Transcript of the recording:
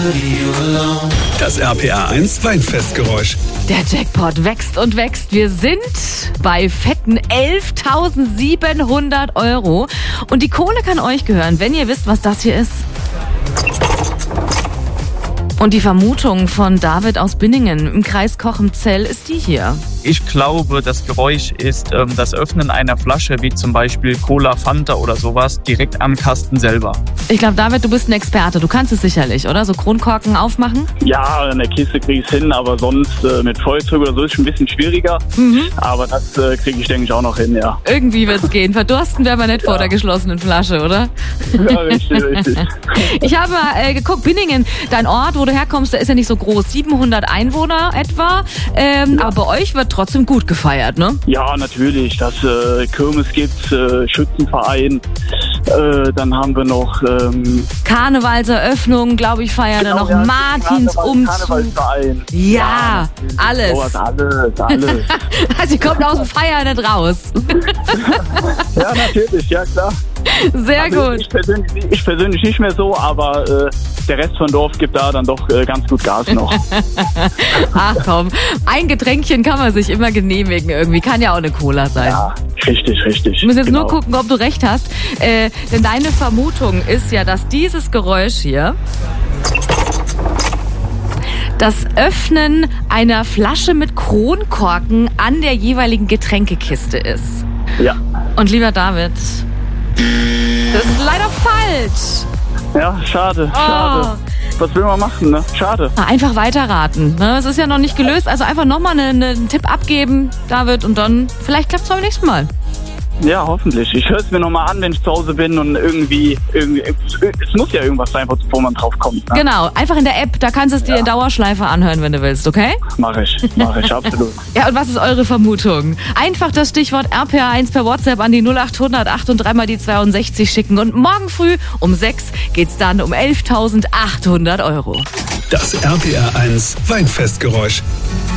Das RPR1 Weinfestgeräusch. Der Jackpot wächst und wächst. Wir sind bei fetten 11.700 €. Und die Kohle kann euch gehören, wenn ihr wisst, was das hier ist. Und die Vermutung von David aus Binningen im Kreis Cochem-Zell ist die hier. Ich glaube, das Geräusch ist das Öffnen einer Flasche, wie zum Beispiel Cola, Fanta oder sowas, direkt am Kasten selber. Ich glaube, David, du bist ein Experte. Du kannst es sicherlich, oder? So Kronkorken aufmachen? Ja, in der Kiste kriege ich es hin, aber sonst mit Feuerzeug oder so ist es ein bisschen schwieriger. Aber das kriege ich, denke ich, auch noch hin, ja. Irgendwie wird's gehen. Verdursten wäre man nicht vor der geschlossenen Flasche, oder? Ja, richtig. Ich habe geguckt, Binningen, dein Ort, wo du herkommst, der ist ja nicht so groß. 700 Einwohner etwa. Aber bei euch wird trotzdem gut gefeiert, ne? Ja, natürlich. Dass Kirmes gibt, Schützenverein. Dann haben wir noch Karnevalseröffnung, glaube ich, feiern da noch. ja, Martinsumzug. Karnevalsverein. Ja, alles. Sowas, alles. Also ihr kommt aus dem Feiern nicht raus. Ja, natürlich, ja klar. Sehr gut. Ich persönlich nicht mehr so, aber der Rest von Dorf gibt da dann doch ganz gut Gas noch. Ach komm, ein Getränkchen kann man sich immer genehmigen irgendwie. Kann ja auch eine Cola sein. Ja, richtig. Wir müssen jetzt nur gucken, ob du recht hast. Denn deine Vermutung ist ja, dass dieses Geräusch hier das Öffnen einer Flasche mit Kronkorken an der jeweiligen Getränkekiste ist. Ja. Und lieber David, das ist leider falsch. Ja, schade. Was will man machen, ne? Schade. Einfach weiterraten. Ne? Es ist ja noch nicht gelöst, also einfach nochmal einen Tipp abgeben, David, und dann vielleicht klappt es beim nächsten Mal. Ja, hoffentlich. Ich höre es mir nochmal an, wenn ich zu Hause bin und irgendwie, es muss ja irgendwas sein, wo man drauf kommt. Ne? Genau, einfach in der App, da kannst du es dir in Dauerschleife anhören, wenn du willst, okay? Mach ich, absolut. Ja, und was ist eure Vermutung? Einfach das Stichwort RPR1 per WhatsApp an die 0800 8 und 3 mal die 62 schicken. Und morgen früh um 6 geht's dann um 11.800 €. Das RPR1 Weinfestgeräusch.